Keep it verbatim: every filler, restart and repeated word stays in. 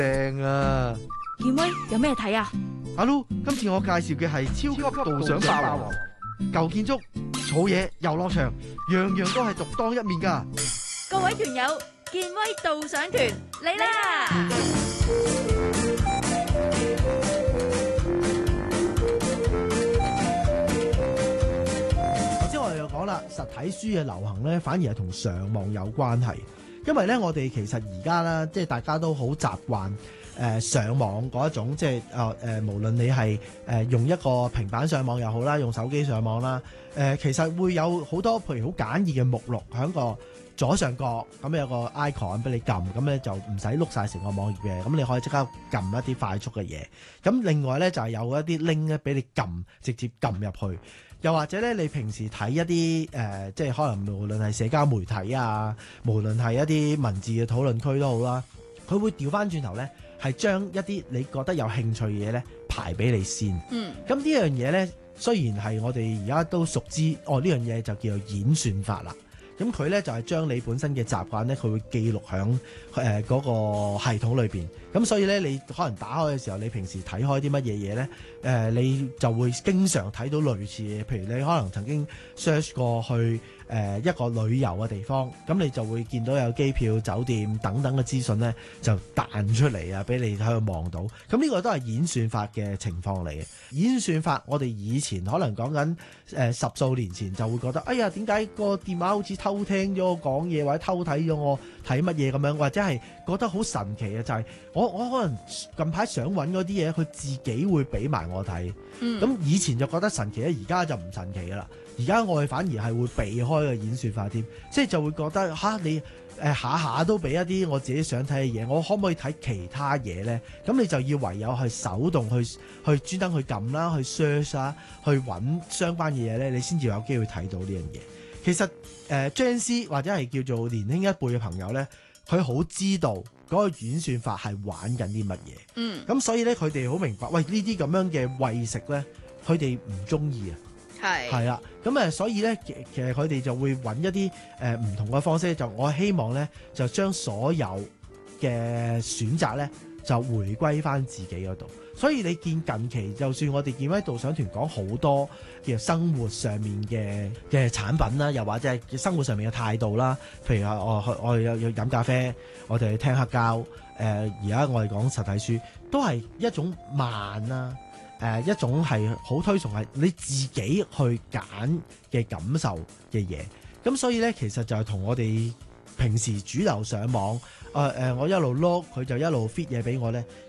正啊！ 健威有咩睇啊？ 阿 Lu，今次我介紹嘅係超級導賞霸王，舊建築、草野、遊樂場，樣樣都係獨當一面噶。 各位團友，健威導賞團嚟啦！ 頭先我哋就講啦，實體書嘅流行咧，反而係同上網有關係。因為咧，我哋其實而家啦，即係大家都好習慣誒、呃、上網嗰一種，即係誒誒，無論你係誒、呃、用一個平板上網又好啦，用手機上網啦，誒、呃、其實會有好多譬如好簡易嘅目錄喺個左上角，咁有個 icon 俾你撳，咁咧就唔使碌晒成個網頁嘅，咁你可以即刻撳一啲快速嘅嘢。咁另外咧就係、是、有一啲 link 咧俾你撳，直接撳入去。又或者咧，你平時睇一啲誒、呃，即係可能無論係社交媒體啊，無論係一啲文字嘅討論區都好啦，佢會調翻轉頭咧，係將一啲你覺得有興趣嘅嘢咧排俾你先。 嗯，咁呢樣嘢咧，雖然係我哋而家都熟知，哦呢樣嘢就叫做演算法啦。咁佢咧就係、是、將你本身嘅習慣咧，佢會記錄喺誒嗰個系統裏邊。咁所以咧，你可能打開嘅時候，你平時睇開啲乜嘢嘢咧？誒、呃，你就會經常睇到類似嘅，譬如你可能曾經 search 過去誒、呃、一個旅遊嘅地方，咁你就會見到有機票、酒店等等嘅資訊咧，就彈出嚟啊，俾你喺度望到。咁呢個都係演算法嘅情況嚟嘅。演算法，我哋以前可能講緊誒十數年前就會覺得，哎呀，點解個電話好似偷聽咗我講嘢，或者偷睇咗我睇乜嘢咁樣，或者係覺得好神奇嘅就係、是、我我可能近排想揾嗰啲嘢，佢自己會俾埋我睇。咁、嗯、以前就覺得神奇咧，而家就唔神奇噶啦。而家我哋反而係會避開個演算法添，即係就會覺得吓你誒、呃、下下都俾一啲我自己想睇嘅嘢，我可唔可以睇其他嘢咧？咁你就要唯有去手動去去專登去撳啦，去 search 啦，去揾相關嘅嘢咧，你先至有機會睇到呢樣嘢。其實誒 Gen Z 或者係叫做年輕一輩嘅朋友咧，佢好知道嗰個演算法係玩緊啲乜嘢。嗯，咁所以咧，佢哋好明白，喂呢啲咁樣嘅餵食咧，佢哋唔中意啊。係係啦，咁誒，所以咧，其其實佢哋就會揾一啲誒唔同嘅方式，就我希望咧，就將所有嘅選擇咧，就回歸翻自己嗰度。所以你見近期，就算我哋健威導賞團講好多嘅生活上面嘅嘅產品啦，又或者係生活上面嘅態度啦，譬如話我我哋有有飲咖啡，我哋去聽黑膠，誒而家我哋講實體書，都係一種慢啦。誒、呃、一種係好推崇係你自己去揀嘅感受嘅嘢，咁所以咧其實就係同我哋平時主流上網，誒、呃、誒我一路 look 佢就一路 fit 嘢俾我咧，